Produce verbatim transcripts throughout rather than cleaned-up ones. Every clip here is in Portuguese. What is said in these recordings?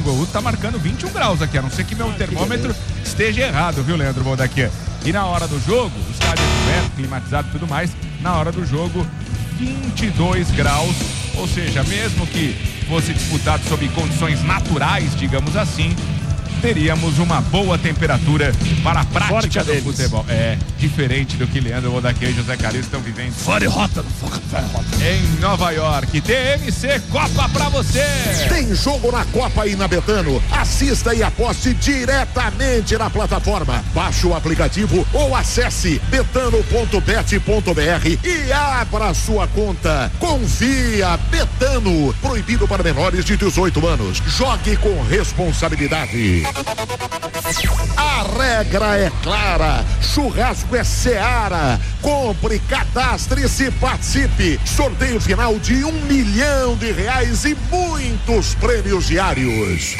Bangu tá marcando vinte e um graus aqui, a não ser que meu termômetro esteja errado, viu, Leandro Baldacchia? E na hora do jogo, o estádio é coberto, climatizado e tudo mais, na hora do jogo, vinte e dois graus, ou seja, mesmo que fosse disputado sob condições naturais, digamos assim, teríamos uma boa temperatura para a prática do futebol. É, diferente do que Leandro Baldacchia e José Calil estão vivendo. Fora rota, em Nova York. T M C Copa pra você. Tem jogo na Copa e na Betano. Assista e aposte diretamente na plataforma. Baixe o aplicativo ou acesse betano ponto bet ponto br e abra sua conta. Confia, Betano. Proibido para menores de dezoito anos. Jogue com responsabilidade. A regra é clara, churrasco é Seara. Compre, cadastre-se e participe. Sorteio final de um milhão de reais e muitos prêmios diários.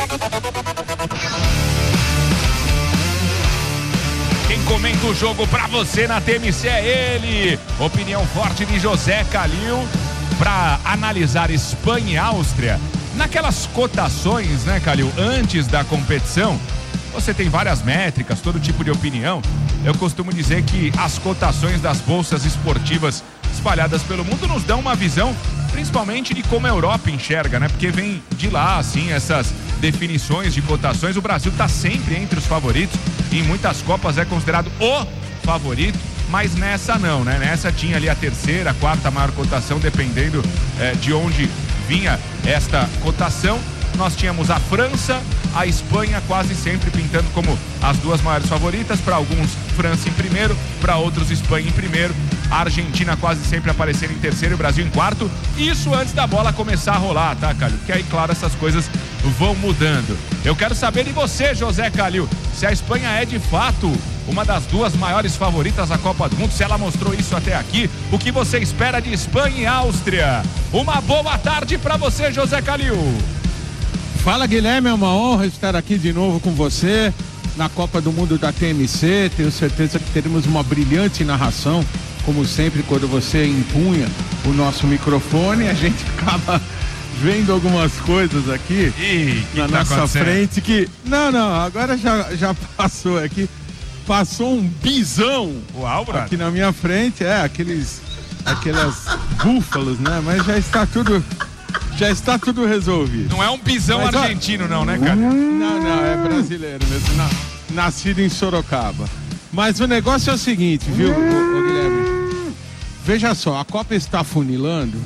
Quem comenta o jogo pra você na T M C é ele. Opinião forte de José Calil pra analisar Espanha e Áustria. Naquelas cotações, né, Calil, antes da competição, você tem várias métricas, todo tipo de opinião. Eu costumo dizer que as cotações das bolsas esportivas espalhadas pelo mundo nos dão uma visão, principalmente de como a Europa enxerga, né? Porque vem de lá, assim, essas definições de cotações. O Brasil tá sempre entre os favoritos e em muitas Copas é considerado o favorito, mas nessa não, né? Nessa tinha ali a terceira, a quarta maior cotação, dependendo eh, de onde vinha esta cotação. Nós tínhamos a França, a Espanha quase sempre pintando como as duas maiores favoritas, para alguns França em primeiro, para outros Espanha em primeiro, a Argentina quase sempre aparecendo em terceiro e o Brasil em quarto. Isso antes da bola começar a rolar, tá, Calil? Porque aí, claro, essas coisas vão mudando. Eu quero saber de você, José Calil, se a Espanha é de fato uma das duas maiores favoritas da Copa do Mundo, se ela mostrou isso até aqui, o que você espera de Espanha e Áustria? Uma boa tarde para você, José Calil. Fala, Guilherme, é uma honra estar aqui de novo com você na Copa do Mundo da T M C. Tenho certeza que teremos uma brilhante narração, como sempre, quando você empunha o nosso microfone. A gente acaba vendo algumas coisas aqui Ih, na tá nossa frente que... Não, não, agora já, já passou aqui. Passou um bisão Uau, aqui na minha frente, é, aqueles, aquelas búfalos, né? Mas já está tudo, já está tudo resolvido. Não é um bisão Mas, argentino, ó, não, né, cara? Não, não, é brasileiro mesmo, na, nascido em Sorocaba. Mas o negócio é o seguinte, viu, ô, ô, Guilherme? Veja só, a Copa está funilando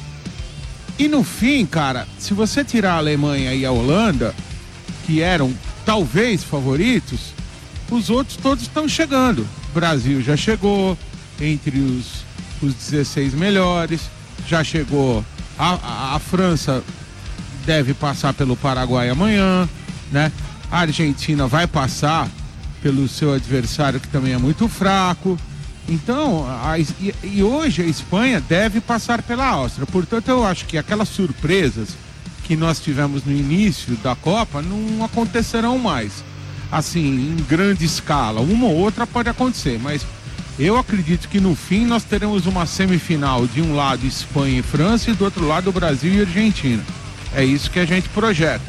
e no fim, cara, se você tirar a Alemanha e a Holanda, que eram talvez favoritos, os outros todos estão chegando. O Brasil já chegou entre os, os dezesseis melhores, já chegou. A, a, a França deve passar pelo Paraguai amanhã, né? A Argentina vai passar pelo seu adversário, que também é muito fraco. Então, a, e, e hoje a Espanha deve passar pela Áustria. Portanto, eu acho que aquelas surpresas que nós tivemos no início da Copa não acontecerão mais. Assim, em grande escala, uma ou outra pode acontecer, mas eu acredito que no fim nós teremos uma semifinal de um lado Espanha e França e do outro lado Brasil e Argentina. É isso que a gente projeta.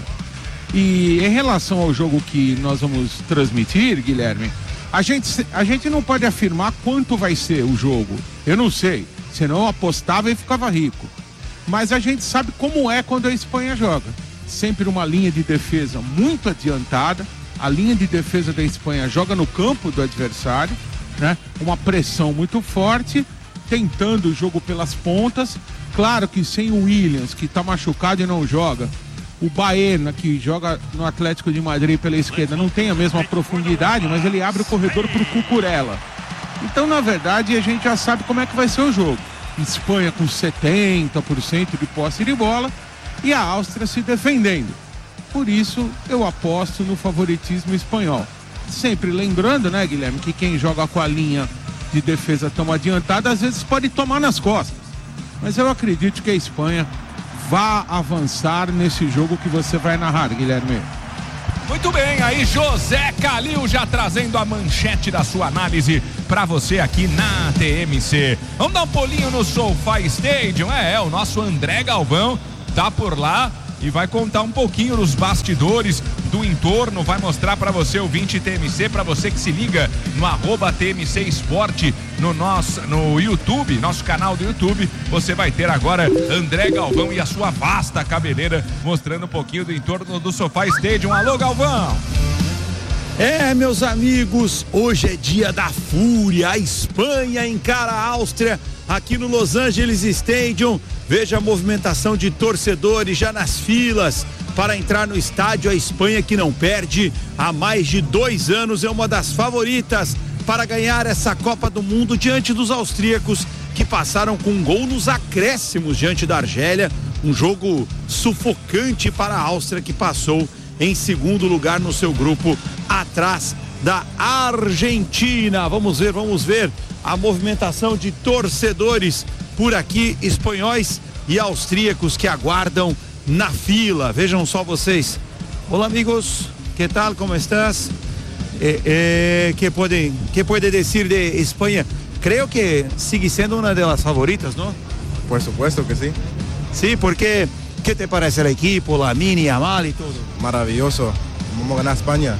E em relação ao jogo que nós vamos transmitir, Guilherme, a gente, a gente não pode afirmar quanto vai ser o jogo. Eu não sei, senão eu apostava e ficava rico. Mas a gente sabe como é quando a Espanha joga. Sempre uma linha de defesa muito adiantada. A linha de defesa da Espanha joga no campo do adversário, né? Uma pressão muito forte, tentando o jogo pelas pontas. Claro que sem o Williams, que está machucado e não joga, o Baena, que joga no Atlético de Madrid pela esquerda, não tem a mesma profundidade, mas ele abre o corredor para o Cucurella. Então, na verdade, a gente já sabe como é que vai ser o jogo. Espanha com setenta por cento de posse de bola e a Áustria se defendendo. Por isso, eu aposto no favoritismo espanhol. Sempre lembrando, né, Guilherme, que quem joga com a linha de defesa tão adiantada, às vezes pode tomar nas costas. Mas eu acredito que a Espanha vá avançar nesse jogo que você vai narrar, Guilherme. Muito bem, aí José Calil já trazendo a manchete da sua análise para você aqui na T M C. Vamos dar um pulinho no SoFi Stadium? É, é, o nosso André Galvão tá por lá. e vai contar um pouquinho dos bastidores, do entorno, vai mostrar para você o vinte T M C, para você que se liga no arroba T M C Esporte no nosso no YouTube, nosso canal do YouTube. Você vai ter agora André Galvão e a sua vasta cabeleira mostrando um pouquinho do entorno do SoFi Stadium. Alô, Galvão! É, meus amigos, hoje é dia da fúria. A Espanha encara a Áustria aqui no Los Angeles Stadium. Veja a movimentação de torcedores já nas filas para entrar no estádio. A Espanha, que não perde há mais de dois anos, é uma das favoritas para ganhar essa Copa do Mundo diante dos austríacos, que passaram com um gol nos acréscimos diante da Argélia. Um jogo sufocante para a Áustria, que passou em segundo lugar no seu grupo, atrás da Argentina. Vamos ver, vamos ver a movimentação de torcedores por aqui, espanhóis e austríacos que aguardam na fila. Vejam só vocês. Olá, amigos, que tal, como estás? Eh, eh, que pode, que pode dizer de Espanha? Creio que sigue sendo uma das favoritas, não? Por supuesto que sí. Sí, porque ¿qué te parece el equipo, Lamine Yamal y todo? Maravilloso. Vamos a ganar España.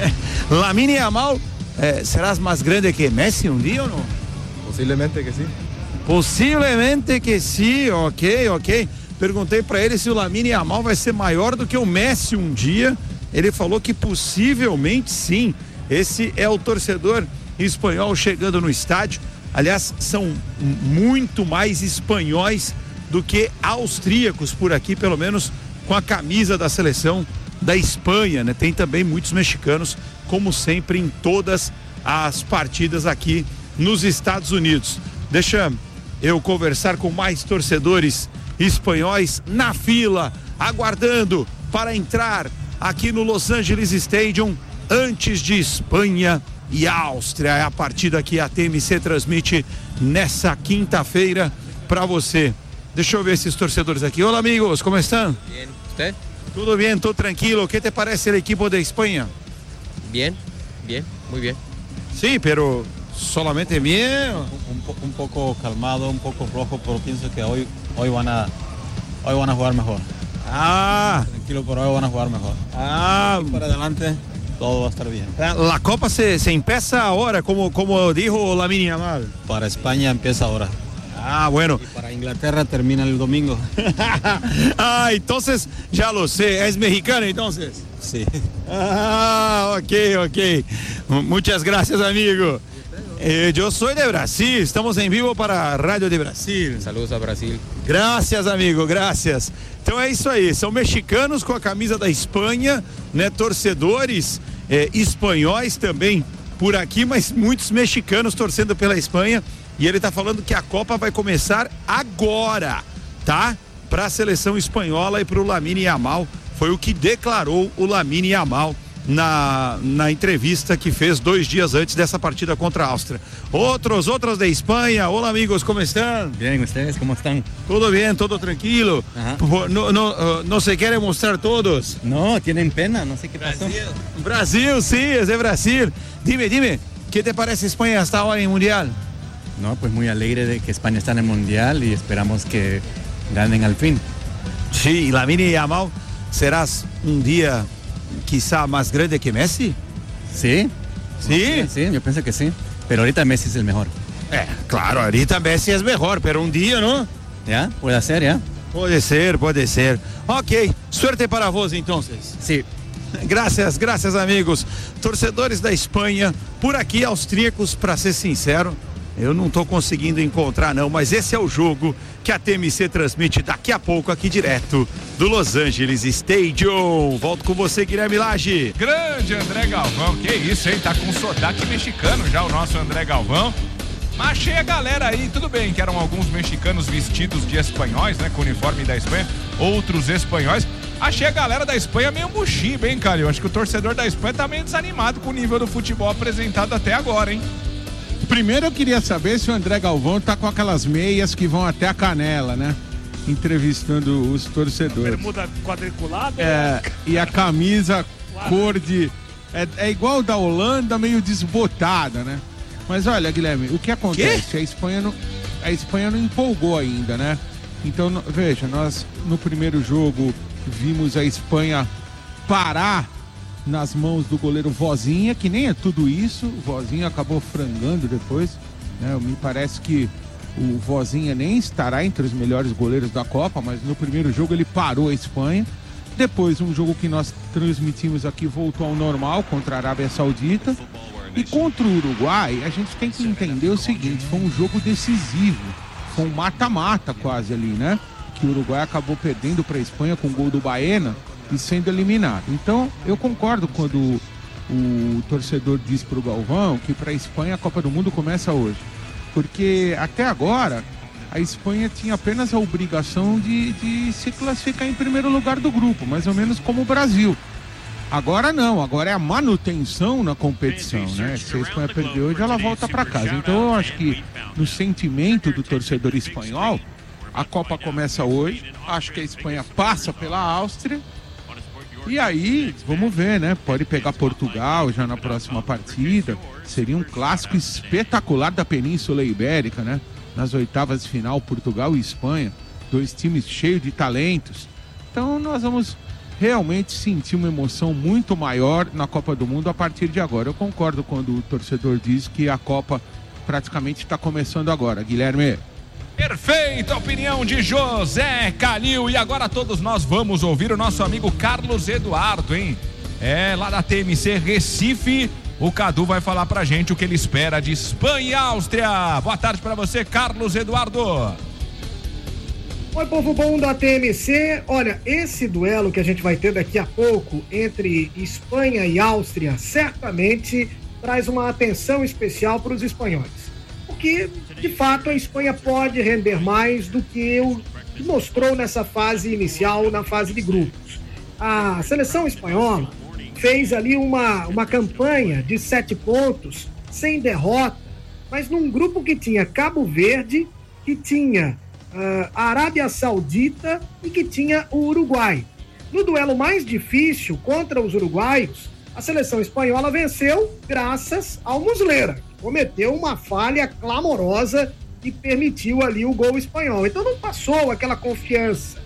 Lamine Yamal, eh, ¿serás más grande que Messi un día o no? Posiblemente que sí. Possivelmente que sim, ok, ok. Perguntei para ele se o Lamine Yamal vai ser maior do que o Messi um dia. Ele falou que possivelmente sim. Esse é o torcedor espanhol chegando no estádio. Aliás, são muito mais espanhóis do que austríacos por aqui, pelo menos com a camisa da seleção da Espanha, né? Tem também muitos mexicanos, como sempre em todas as partidas aqui nos Estados Unidos. Deixa eu conversar com mais torcedores espanhóis na fila, aguardando para entrar aqui no Los Angeles Stadium antes de Espanha e Áustria. É a partida que a T M C transmite nessa quinta-feira para você. Deixa eu ver esses torcedores aqui. Olá, amigos, como estão? Bien, ¿usted? Tudo bem, tô tranquilo. ¿Qué te parece el equipo de Espanha? Bien, bien, muy bien. Sí, pero solamente bien. Un, po- un poco calmado, un poco rojo, pero pienso que hoy, hoy van a, hoy van a jugar mejor. Ah, Tranquilo, pero hoy van a jugar mejor. ah, Para adelante, todo va a estar bien. la Copa se, se empieza ahora, como, como dijo Lamine Yamal. Para España empieza ahora. Ah, bueno. Y para Inglaterra termina el domingo. Ah, entonces, ya lo sé, es mexicano entonces. Sí. Ah, ok, ok. Muchas gracias, amigo. Eh, yo soy de Brasil, estamos en vivo para Radio de Brasil. Saludos a Brasil. Graças, amigo, graças. Então é isso aí, são mexicanos com a camisa da Espanha, né? Torcedores eh, espanhóis também por aqui, mas muitos mexicanos torcendo pela Espanha. E ele tá falando que a Copa vai começar agora, tá? Para a seleção espanhola e para o Lamine Yamal. Foi o que declarou o Lamine Yamal na, na entrevista que fez dois dias antes dessa partida contra a Áustria. Outros, outros de Espanha. Olá, amigos, como estão? Bien, ¿ustedes cómo están? Tudo bem, tudo tranquilo. Ajá. Por- No, no, uh, no se querem mostrar todos. No, tienen pena, no sé qué pasó. Brasil, sim, é de Brasil. Dime, dime, que te parece Espanha hasta ahora em Mundial? No, pues muy alegre de que España está en el Mundial y esperamos que ganen al fin. Sim, Lamine Yamal, serás um dia quizá mais grande que Messi? ¿Sí? Sí. Sí, yo pienso que sí. Pero ahorita Messi es el mejor. É, claro, ahorita Messi é melhor, pero um dia, não? ¿Ya? ¿Puede ser, ya? Pode ser, pode ser. Ok, suerte para vos, então. Sí. Graças, graças, amigos. Torcedores da Espanha, por aqui, austríacos, para ser sincero, eu não tô conseguindo encontrar não, mas esse é o jogo que a T M C transmite daqui a pouco aqui direto do Los Angeles Stadium. Volto com você, Guilherme Lage. Grande André Galvão, que isso, hein? Tá com sotaque mexicano já o nosso André Galvão. Mas achei a galera aí, tudo bem que eram alguns mexicanos vestidos de espanhóis, né? Com o uniforme da Espanha, outros espanhóis. Achei a galera da Espanha meio mochiba, hein, cara? Eu acho que o torcedor da Espanha tá meio desanimado com o nível do futebol apresentado até agora, hein? Primeiro eu queria saber se o André Galvão tá com aquelas meias que vão até a canela, né? Entrevistando os torcedores. Bermuda quadriculada. É, e a camisa cor de... É, é igual da Holanda, meio desbotada, né? Mas olha, Guilherme, o que acontece? A Espanha não, a Espanha não empolgou ainda, né? Então, no- veja, nós no primeiro jogo vimos a Espanha parar nas mãos do goleiro Vozinha, que nem é tudo isso. O Vozinha acabou frangando depois, né? Me parece que o Vozinha nem estará entre os melhores goleiros da Copa, mas no primeiro jogo ele parou a Espanha. Depois, um jogo que nós transmitimos aqui voltou ao normal contra a Arábia Saudita. E contra o Uruguai, a gente tem que entender o seguinte: foi um jogo decisivo, foi um mata-mata quase ali, né? Que o Uruguai acabou perdendo para a Espanha com o gol do Baena e sendo eliminado. Então, eu concordo quando o, o torcedor diz para o Galvão que para a Espanha a Copa do Mundo começa hoje. Porque até agora a Espanha tinha apenas a obrigação de, de se classificar em primeiro lugar do grupo, mais ou menos como o Brasil. Agora não, agora é a manutenção na competição, né? Se a Espanha perder hoje, ela volta para casa. Então eu acho que no sentimento do torcedor espanhol, a Copa começa hoje. Acho que a Espanha passa pela Áustria. E aí, vamos ver, né? Pode pegar Portugal já na próxima partida. Seria um clássico espetacular da Península Ibérica, né? Nas oitavas de final, Portugal e Espanha. Dois times cheios de talentos. Então nós vamos realmente sentir uma emoção muito maior na Copa do Mundo a partir de agora. Eu concordo quando o torcedor diz que a Copa praticamente está começando agora. Guilherme. Perfeita opinião de José Calil. E agora todos nós vamos ouvir o nosso amigo Carlos Eduardo, hein? É, lá da T M C Recife. O Cadu vai falar pra gente o que ele espera de Espanha e Áustria. Boa tarde pra você, Carlos Eduardo. Oi, povo bom da T M C. Olha, esse duelo que a gente vai ter daqui a pouco entre Espanha e Áustria certamente traz uma atenção especial para os espanhóis. Porque, de fato, a Espanha pode render mais do que o que mostrou nessa fase inicial, na fase de grupos. A seleção espanhola fez ali uma, uma campanha de sete pontos, sem derrota, mas num grupo que tinha Cabo Verde, que tinha Uh, a Arábia Saudita e que tinha o Uruguai. No duelo mais difícil contra os uruguaios, a seleção espanhola venceu graças ao Muslera, que cometeu uma falha clamorosa e permitiu ali o gol espanhol. Então não passou aquela confiança.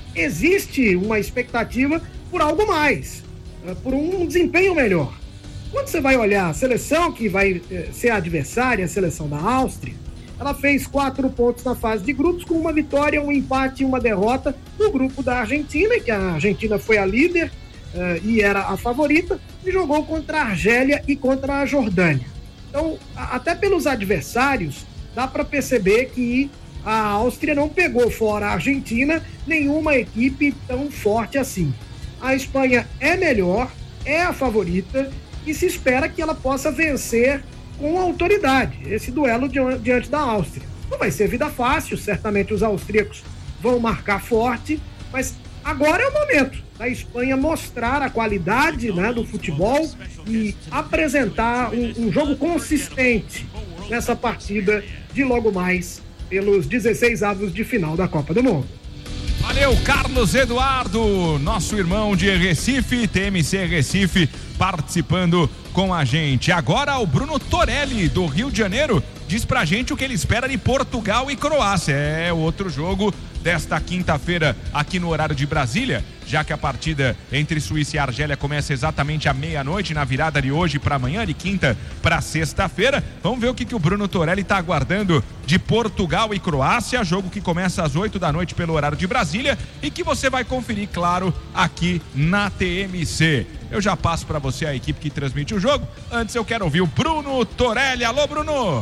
Existe uma expectativa por algo mais, uh, por um desempenho melhor. Quando você vai olhar a seleção que vai uh, ser a adversária, a seleção da Áustria, ela fez quatro pontos na fase de grupos, com uma vitória, um empate e uma derrota no grupo da Argentina, que a Argentina foi a líder uh, e era a favorita, e jogou contra a Argélia e contra a Jordânia. Então, a, até pelos adversários, dá para perceber que a Áustria não pegou fora a Argentina nenhuma equipe tão forte assim. A Espanha é melhor, é a favorita, e se espera que ela possa vencer com autoridade esse duelo diante da Áustria. Não vai ser vida fácil, certamente os austríacos vão marcar forte, mas agora é o momento da Espanha mostrar a qualidade, né, do futebol e apresentar um, um jogo consistente nessa partida de logo mais pelos dezesseis avos de final da Copa do Mundo. Valeu, Carlos Eduardo, nosso irmão de Recife, T M C Recife, participando com a gente. Agora o Bruno Torelli, do Rio de Janeiro, diz pra gente o que ele espera de Portugal e Croácia. É outro jogo desta quinta-feira aqui no horário de Brasília, já que a partida entre Suíça e Argélia começa exatamente à meia-noite, na virada de hoje para amanhã, de quinta para sexta-feira. Vamos ver o que, que o Bruno Torelli está aguardando de Portugal e Croácia, jogo que começa às oito da noite pelo horário de Brasília e que você vai conferir, claro, aqui na T M C. Eu já passo para você a equipe que transmite o jogo. Antes eu quero ouvir o Bruno Torelli. Alô, Bruno!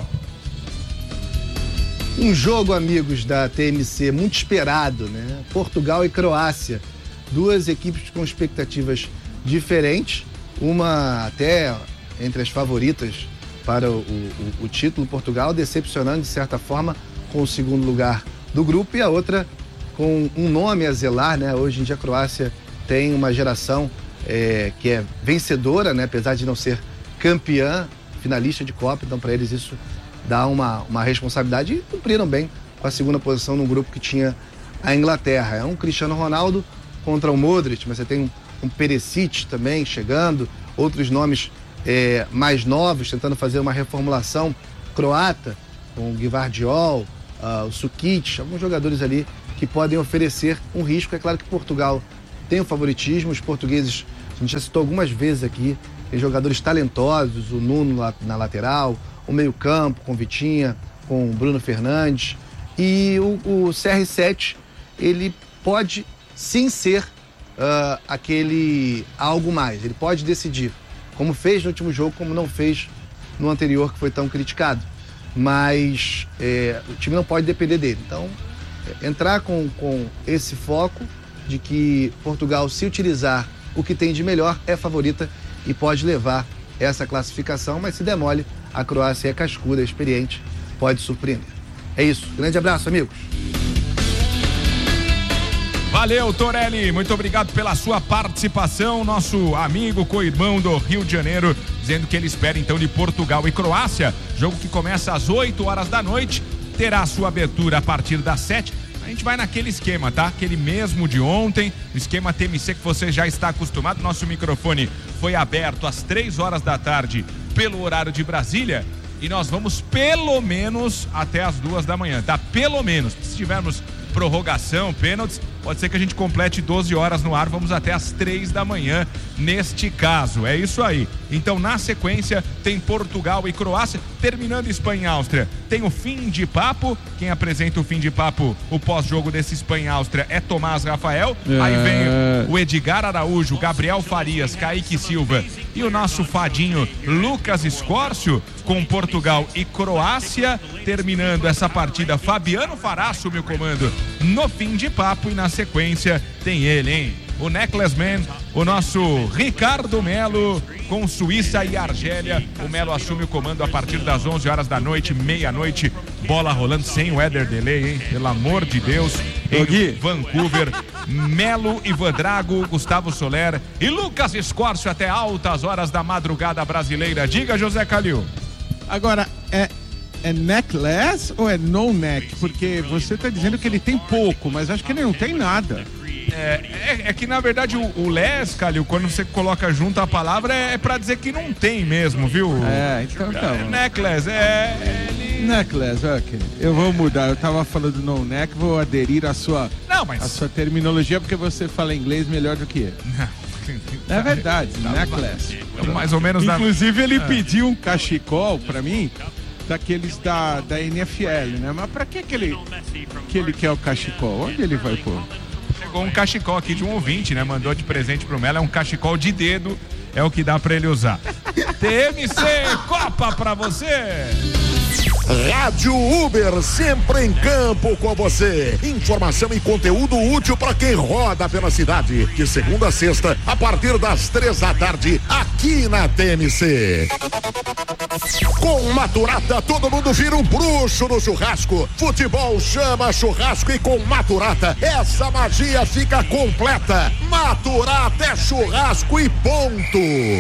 Um jogo, amigos da T M C, muito esperado, né? Portugal e Croácia. Duas equipes com expectativas diferentes. Uma até entre as favoritas para o, o, o título, Portugal, decepcionando de certa forma com o segundo lugar do grupo. E a outra com um nome a zelar, né? Hoje em dia a Croácia tem uma geração é, que é vencedora, né? Apesar de não ser campeã, finalista de Copa. Então para eles isso dá uma, uma responsabilidade e cumpriram bem com a segunda posição no grupo que tinha a Inglaterra. É um Cristiano Ronaldo contra o Modric, mas você tem um, um Perisic também chegando, outros nomes é, mais novos, tentando fazer uma reformulação croata, com o Gvardiol, uh, o Sukic, alguns jogadores ali que podem oferecer um risco. É claro que Portugal tem o favoritismo. Os portugueses, a gente já citou algumas vezes aqui, tem jogadores talentosos, o Nuno lá na lateral, o meio-campo com Vitinha, com o Bruno Fernandes. E o, o C R sete, ele pode sim ser uh, aquele algo mais. Ele pode decidir, como fez no último jogo, como não fez no anterior, que foi tão criticado. Mas é, o time não pode depender dele. Então, é, entrar com, com esse foco de que Portugal, se utilizar o que tem de melhor, é favorita e pode levar essa classificação, mas se demole, a Croácia é cascuda, é experiente, pode surpreender. É isso. Grande abraço, amigos. Valeu, Torelli. Muito obrigado pela sua participação. Nosso amigo, co-irmão do Rio de Janeiro, dizendo que ele espera então de Portugal e Croácia. Jogo que começa às oito horas da noite. Terá a sua abertura a partir das sete. A gente vai naquele esquema, tá? Aquele mesmo de ontem, o esquema T M C que você já está acostumado. Nosso microfone foi aberto às três horas da tarde pelo horário de Brasília. E nós vamos pelo menos até as duas da manhã, tá? Pelo menos. Se tivermos prorrogação, pênaltis, pode ser que a gente complete doze horas no ar, vamos até as três da manhã neste caso, é isso aí. Então na sequência tem Portugal e Croácia, terminando Espanha e Áustria, tem o fim de papo. Quem apresenta o fim de papo, o pós-jogo desse Espanha e Áustria é Tomás Rafael, é... aí vem o Edgar Araújo, Gabriel Farias, Kaique Silva e o nosso fadinho Lucas Escórcio com Portugal e Croácia, terminando essa partida Fabiano Fará assume o comando no fim de papo e na sequência tem ele, hein? O Necklace Man, o nosso Ricardo Melo com Suíça e Argélia. O Melo assume o comando a partir das onze horas da noite, meia-noite, bola rolando sem weather delay, hein? Pelo amor de Deus, em Vancouver. Melo, Ivan Drago, Gustavo Soler e Lucas Escórcio até altas horas da madrugada brasileira. Diga, José Calil. Agora, é, é necklace ou é no neck? Porque você tá dizendo que ele tem pouco, mas acho que ele não tem nada. É, é, é que na verdade o, o les, Calil, quando você coloca junto a palavra, é, é pra dizer que não tem mesmo, viu? É, então tá. É, necklace, é. Ele... Necklace, ok. Eu vou mudar, eu tava falando no neck, vou aderir à sua, não, mas... à sua terminologia, porque você fala inglês melhor do que eu. É verdade, necklace. Mais ou menos. Inclusive, na... ele ah. pediu um cachecol pra mim, daqueles da, da N F L, né? Mas pra que que ele, que ele quer o cachecol? Onde ele vai pôr? Chegou um cachecol aqui de um ouvinte, né? Mandou de presente pro Melo, é um cachecol de dedo, é o que dá pra ele usar. T M C Copa pra você! Rádio Uber, sempre em campo com você. Informação e conteúdo útil para quem roda pela cidade. De segunda a sexta, a partir das três da tarde, aqui na T M C. Com Maturata, todo mundo vira um bruxo no churrasco. Futebol chama churrasco e com Maturata, essa magia fica completa. Maturata é churrasco e ponto.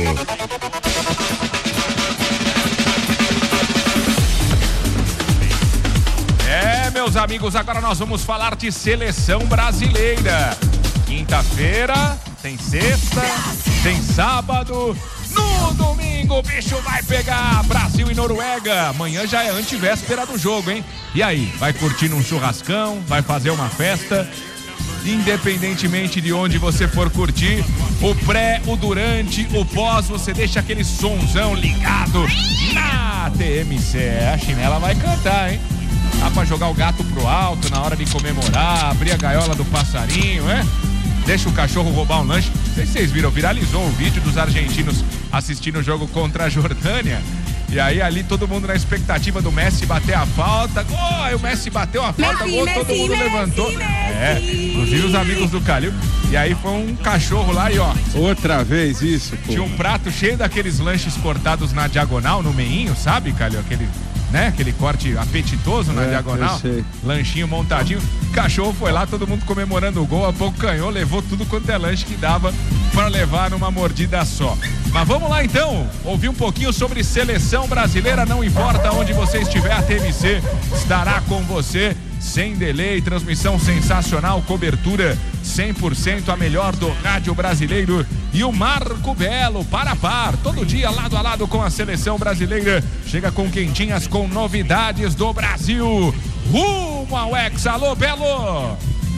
É, meus amigos, agora nós vamos falar de seleção brasileira. Quinta-feira, tem sexta, tem sábado. No domingo o bicho vai pegar Brasil e Noruega. Amanhã já é antivéspera do jogo, hein? E aí, vai curtir um churrascão, vai fazer uma festa? Independentemente de onde você for curtir, o pré, o durante, o pós, você deixa aquele sonzão ligado na T M C. A chinela vai cantar, hein? Dá pra jogar o gato pro alto na hora de comemorar, abrir a gaiola do passarinho, né? Deixa o cachorro roubar um lanche. Não sei se vocês viram, viralizou o vídeo dos argentinos assistindo o jogo contra a Jordânia. E aí ali todo mundo na expectativa do Messi bater a falta. Oh, aí o Messi bateu a falta, Messi, gol, Messi, todo mundo Messi, levantou. Messi. É, inclusive os amigos do Calil. E aí foi um cachorro lá e ó. Outra vez isso, pô. Tinha um prato cheio daqueles lanches cortados na diagonal, no meinho, sabe, Calil? Aquele... né? Aquele corte apetitoso na é, diagonal, lanchinho montadinho. Cachorro foi lá, todo mundo comemorando o gol, a pouco canhou, levou tudo quanto é lanche que dava para levar numa mordida só. Mas vamos lá então, ouvir um pouquinho sobre seleção brasileira, não importa onde você estiver, a T M C estará com você. Sem delay, transmissão sensacional, cobertura cem por cento a melhor do rádio brasileiro e o Marco Belo para a par, todo dia lado a lado com a seleção brasileira, chega com quentinhas com novidades do Brasil, rumo ao Hexa. Alô, Belo!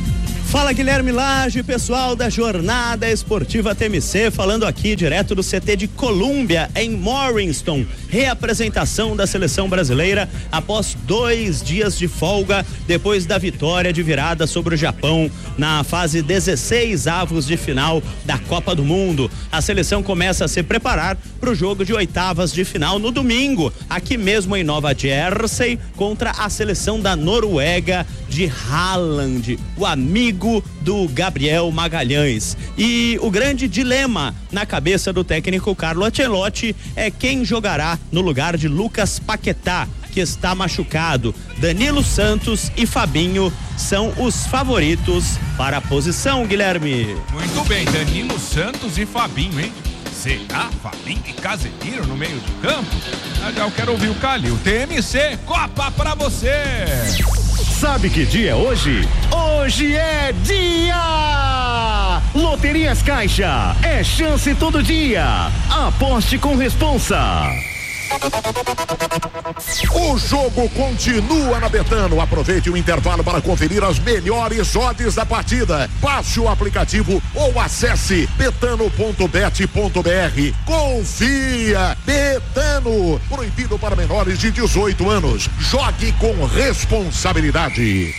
Fala, Guilherme Lage, pessoal da Jornada Esportiva T M C, falando aqui direto do C T de Colômbia, em Morriston. Reapresentação da seleção brasileira após dois dias de folga, depois da vitória de virada sobre o Japão na fase dezesseis avos de final da Copa do Mundo. A seleção começa a se preparar para o jogo de oitavas de final no domingo, aqui mesmo em Nova Jersey, contra a seleção da Noruega de Haaland, o amigo do Gabriel Magalhães. E o grande dilema na cabeça do técnico Carlo Ancelotti é quem jogará no lugar de Lucas Paquetá, que está machucado. Danilo Santos e Fabinho são os favoritos para a posição, Guilherme. Muito bem, Danilo Santos e Fabinho, hein? Será Fabinho e Casemiro no meio de campo? Ah, já eu quero ouvir o Calil. T M C, Copa pra você! Sabe que dia é hoje? Hoje é dia! Loterias Caixa, é chance todo dia. Aposte com responsa. O jogo continua na Betano. Aproveite o intervalo para conferir as melhores odds da partida. Baixe o aplicativo ou acesse betano ponto bet ponto br. Confia! Betano. Proibido para menores de dezoito anos. Jogue com responsabilidade.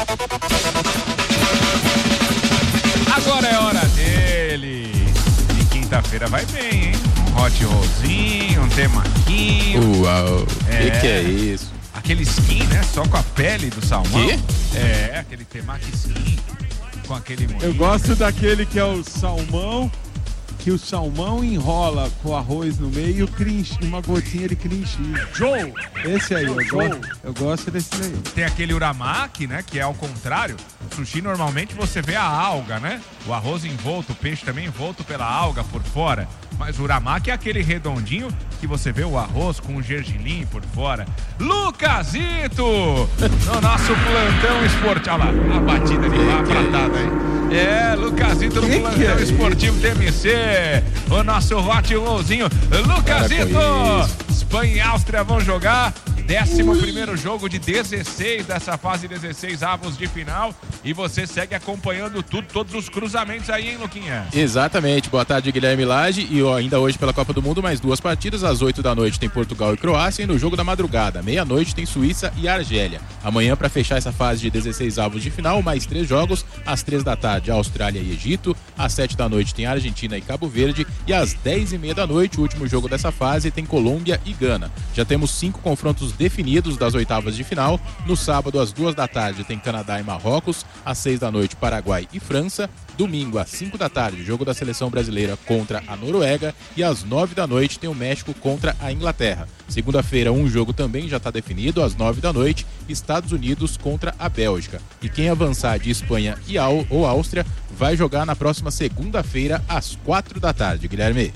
Agora é hora dele. E quinta-feira vai bem, hein? Um hot rollzinho, um temaquinho. Uau, é, que que é isso? Aquele skin, né? Só com a pele do salmão. Que? É, aquele temaki skin com aquele molinho. Eu gosto daquele que é o salmão, que o salmão enrola com arroz no meio e o cream, uma gotinha de cream cheese. Joe! Esse aí, eu gosto, eu gosto desse aí. Tem aquele uramaki, né? Que é ao contrário. Sushi, normalmente você vê a alga, né? O arroz envolto, o peixe também envolto pela alga por fora. Mas o uramaki é aquele redondinho que você vê o arroz com o gergelim por fora. Lucasito! No nosso plantão esportivo. Olha lá, a batida de lá pratada aí. É, Lucasito no plantão esportivo T M C. O nosso hot rollzinho. Lucasito! Espanha e Áustria vão jogar. décimo primeiro jogo de dezesseis dessa fase dezesseis avos de final. E você segue acompanhando tudo, todos os cruzamentos aí, hein, Luquinha? Exatamente. Boa tarde, Guilherme Lage. E ó, ainda hoje pela Copa do Mundo, mais duas partidas. Às oito da noite tem Portugal e Croácia. E no jogo da madrugada, meia-noite, tem Suíça e Argélia. Amanhã, para fechar essa fase de dezesseis avos de final, mais três jogos. Às três da tarde, Austrália e Egito. Às sete da noite, tem Argentina e Cabo Verde. E às dez e meia da noite, o último jogo dessa fase, tem Colômbia e Gana. Já temos cinco confrontos definidos das oitavas de final. No sábado, às duas da tarde, tem Canadá e Marrocos. Às seis da noite, Paraguai e França. Domingo, às cinco da tarde, jogo da seleção brasileira contra a Noruega. E às nove da noite, tem o México contra a Inglaterra. Segunda-feira, um jogo também já está definido. Às nove da noite, Estados Unidos contra a Bélgica. E quem avançar de Espanha e Au- ou Áustria vai jogar na próxima segunda-feira, às quatro da tarde. Guilherme.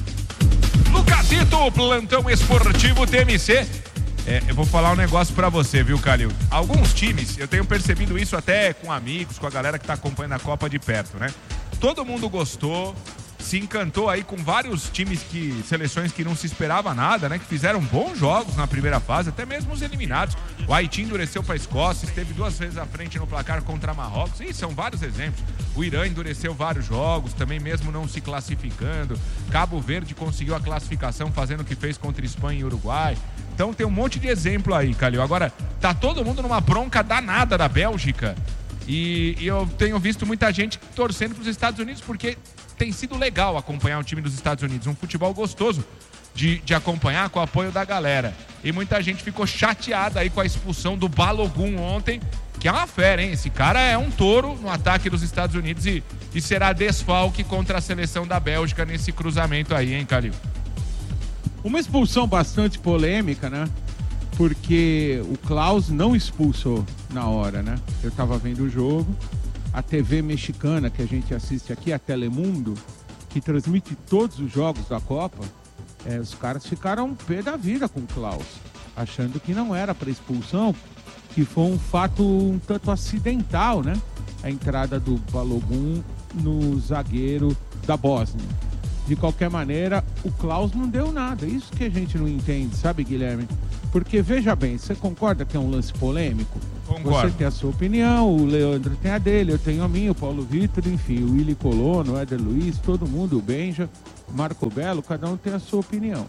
Lucasito, plantão esportivo T M C. É, eu vou falar um negócio pra você, viu, Calil? Alguns times, eu tenho percebido isso até com amigos, com a galera que tá acompanhando a Copa de perto, né? Todo mundo gostou, se encantou aí com vários times que, seleções que não se esperava nada, né? Que fizeram bons jogos na primeira fase, até mesmo os eliminados. O Haiti endureceu pra Escócia, esteve duas vezes à frente no placar contra Marrocos. E são vários exemplos. O Irã endureceu vários jogos, também mesmo não se classificando. Cabo Verde conseguiu a classificação fazendo o que fez contra Espanha e Uruguai. Então tem um monte de exemplo aí, Calil. Agora, tá todo mundo numa bronca danada da Bélgica. E, e eu tenho visto muita gente torcendo pros Estados Unidos, porque tem sido legal acompanhar o time dos Estados Unidos. Um futebol gostoso de, de acompanhar com o apoio da galera. E muita gente ficou chateada aí com a expulsão do Balogun ontem, que é uma fera, hein? Esse cara é um touro no ataque dos Estados Unidos e, e será desfalque contra a seleção da Bélgica nesse cruzamento aí, hein, Calil? Uma expulsão bastante polêmica, né? Porque o Klaus não expulsou na hora, né? Eu tava vendo o jogo, a T V mexicana que a gente assiste aqui, a Telemundo, que transmite todos os jogos da Copa, é, os caras ficaram pé da vida com o Klaus, achando que não era para expulsão, que foi um fato um tanto acidental, né? A entrada do Balogun no zagueiro da Bósnia. De qualquer maneira, o Klaus não deu nada. Isso que a gente não entende, sabe, Guilherme? Porque, veja bem, você concorda que é um lance polêmico? Concordo. Você tem a sua opinião, o Leandro tem a dele, eu tenho a minha, o Paulo Vitor, enfim, o Willy Colono, o Éder Luiz, todo mundo, o Benja, Marco Belo, cada um tem a sua opinião.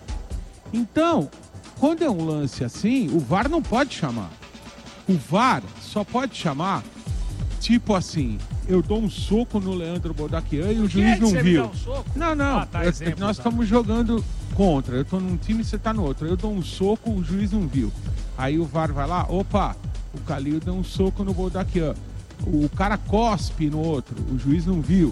Então, quando é um lance assim, o V A R não pode chamar. O V A R só pode chamar, tipo assim, eu dou um soco no Leandro Bodaquian e o juiz não viu. Não, não, Ah, tá, eu- exemplo, nós tá. estamos jogando contra. Eu tô num time e você tá no outro. Eu dou um soco, o juiz não viu. Aí o V A R vai lá, opa, o Calil deu um soco no Bodaquian. O cara cospe no outro, o juiz não viu.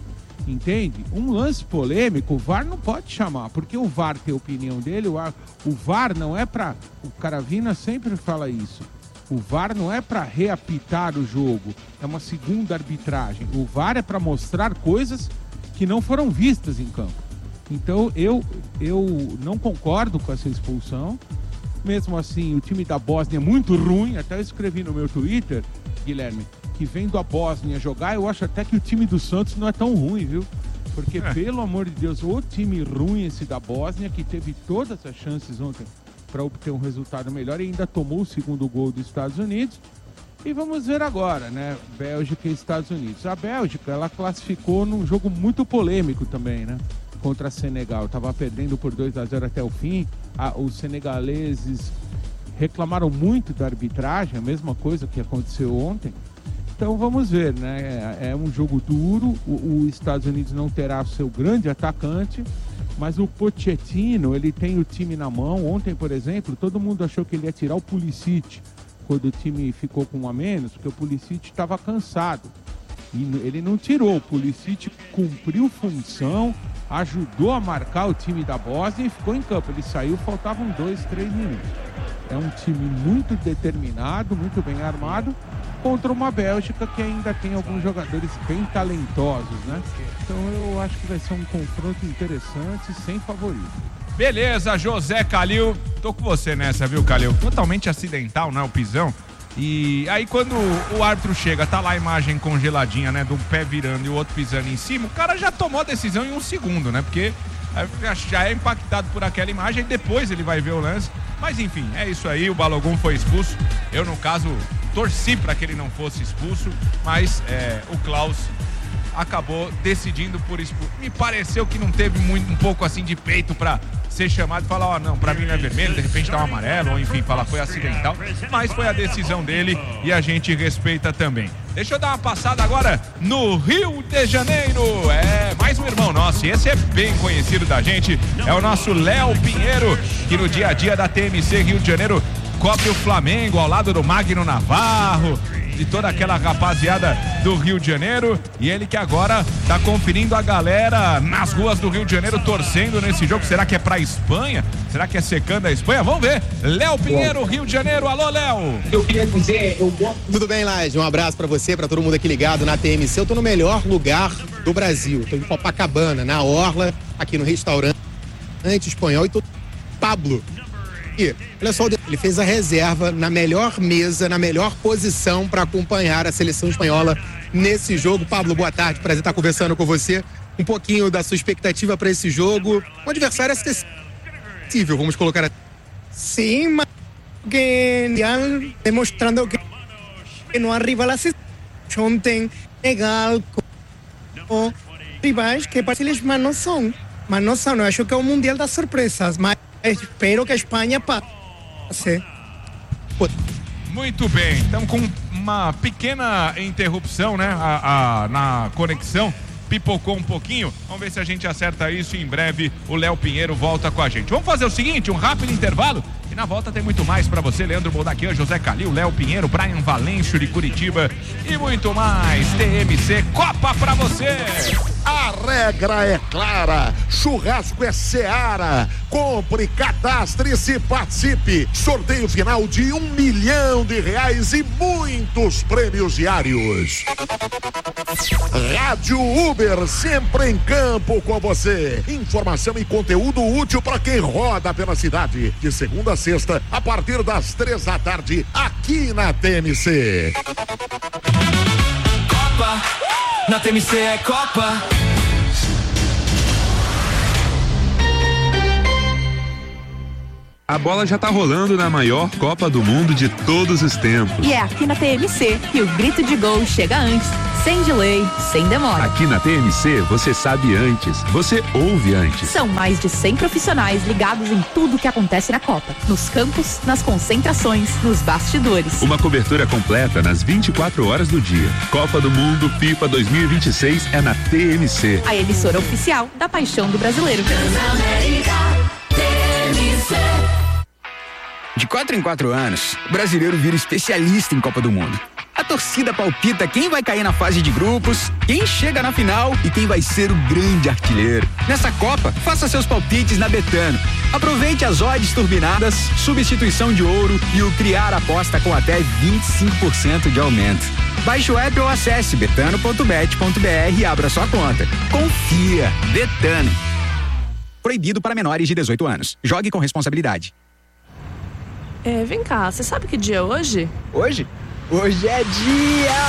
Entende? Um lance polêmico, o V A R não pode chamar, porque o V A R tem a opinião dele, o, A- o V A R não é pra... O Caravina sempre fala isso. O V A R não é pra reapitar o jogo, é uma segunda arbitragem. O V A R é pra mostrar coisas que não foram vistas em campo. Então eu, eu não concordo com essa expulsão. Mesmo assim, o time da Bósnia é muito ruim. Até eu escrevi no meu Twitter, Guilherme, que vendo a Bósnia jogar, eu acho até que o time do Santos não é tão ruim, viu? Porque, É. pelo amor de Deus, o time ruim esse da Bósnia, que teve todas as chances ontem para obter um resultado melhor e ainda tomou o segundo gol dos Estados Unidos. E vamos ver agora, né? Bélgica e Estados Unidos. A Bélgica, ela classificou num jogo muito polêmico também, né? Contra Senegal. Tava perdendo por dois a zero até o fim. Ah, os senegaleses reclamaram muito da arbitragem, a mesma coisa que aconteceu ontem. Então vamos ver, né? É, é um jogo duro. O, o Estados Unidos não terá seu grande atacante, mas o Pochettino, ele tem o time na mão. Ontem, por exemplo, todo mundo achou que ele ia tirar o Pulisic quando o time ficou com um a menos, porque o Pulisic estava cansado. E n- ele não tirou, o Pulisic cumpriu função, ajudou a marcar o time da Bósnia e ficou em campo. Ele saiu, faltavam dois, três minutos. É um time muito determinado, muito bem armado, contra uma Bélgica que ainda tem alguns jogadores bem talentosos, né? Então eu acho que vai ser um confronto interessante, sem favorito. Beleza, José Calil. Tô com você nessa, viu, Calil? Totalmente acidental, né, o pisão. E aí quando o árbitro chega, tá lá a imagem congeladinha, né, do pé virando e o outro pisando em cima, o cara já tomou a decisão em um segundo, né? Porque já é impactado por aquela imagem e depois ele vai ver o lance. Mas enfim, é isso aí, o Balogun foi expulso. Eu, no caso, torci para que ele não fosse expulso, mas é, o Klaus acabou decidindo por expulso. Me pareceu que não teve muito, um pouco assim de peito para ser chamado e falar, ó, oh, não, pra mim não é vermelho, de repente dá um amarelo, ou enfim, falar foi acidental, mas foi a decisão dele e a gente respeita também. Deixa eu dar uma passada agora no Rio de Janeiro. É, mais um irmão nosso, e esse é bem conhecido da gente, é o nosso Léo Pinheiro, que no dia a dia da T M C Rio de Janeiro cobre o Flamengo ao lado do Magno Navarro, de toda aquela rapaziada do Rio de Janeiro, e ele que agora tá conferindo a galera nas ruas do Rio de Janeiro torcendo nesse jogo. Será que é pra Espanha? Será que é secando a Espanha? Vamos ver. Léo Pinheiro, Rio de Janeiro. Alô, Léo. Eu queria dizer, eu... Tudo bem, Laje? Um abraço pra você, pra todo mundo aqui ligado na T M C. Eu tô no melhor lugar do Brasil. Tô em Copacabana, na Orla, aqui no restaurante espanhol, e tô Pablo. E, olha só, ele fez a reserva na melhor mesa, na melhor posição para acompanhar a seleção espanhola nesse jogo. Pablo, boa tarde, prazer estar conversando com você. Um pouquinho da sua expectativa para esse jogo. Um adversário acessível, vamos colocar assim. Sim, mas que já demonstrando que não há rivais ontem legal com rivais que parece eles mas não são. Mas não são, eu acho que é o Mundial das Surpresas, mas espero que a Espanha passe. Muito bem, estamos com uma pequena interrupção, né, a, a, na conexão. Pipocou um pouquinho, vamos ver se a gente acerta isso e em breve o Léo Pinheiro volta com a gente. Vamos fazer o seguinte, um rápido intervalo e na volta tem muito mais pra você. Leandro Bodaquian, José Calil, Léo Pinheiro, Brian Valêncio de Curitiba e muito mais. T M C Copa pra você. A regra é clara, churrasco é Seara. Compre, cadastre-se, participe. Sorteio final de um milhão de reais e muitos prêmios diários. Rádio Uber, sempre em campo com você. Informação e conteúdo útil para quem roda pela cidade. De segunda a sexta, a partir das três da tarde, aqui na T M C. Copa, na T M C é Copa. A bola já tá rolando na maior Copa do Mundo de todos os tempos. E é aqui na T M C que o grito de gol chega antes, sem delay, sem demora. Aqui na T M C você sabe antes, você ouve antes. São mais de cem profissionais ligados em tudo que acontece na Copa. Nos campos, nas concentrações, nos bastidores. Uma cobertura completa nas vinte e quatro horas do dia. Copa do Mundo FIFA dois mil e vinte e seis é na T M C. A emissora oficial da paixão do brasileiro. De quatro em quatro anos, o brasileiro vira especialista em Copa do Mundo. A torcida palpita quem vai cair na fase de grupos, quem chega na final e quem vai ser o grande artilheiro. Nessa Copa, faça seus palpites na Betano. Aproveite as odds turbinadas, substituição de ouro e o criar aposta com até vinte e cinco por cento de aumento. Baixe o app ou acesse betano ponto bet ponto br e abra sua conta. Confia, Betano. Proibido para menores de dezoito anos. Jogue com responsabilidade. É, vem cá, você sabe que dia é hoje? Hoje? Hoje é dia